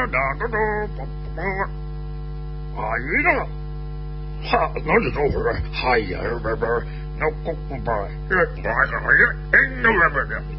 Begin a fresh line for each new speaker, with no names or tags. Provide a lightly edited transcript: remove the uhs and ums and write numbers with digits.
いな。は、なんでそうこれ。はいやるべべ。のここば。えんのべべ。